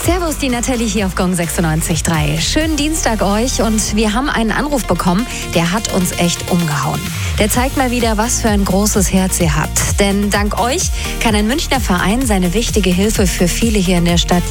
Servus, die Nathalie hier auf Gong 96.3. Schönen Dienstag euch und wir haben einen Anruf bekommen, der hat uns echt umgehauen. Der zeigt mal wieder, was für ein großes Herz ihr habt. Denn dank euch kann ein Münchner Verein seine wichtige Hilfe für viele hier in der Stadt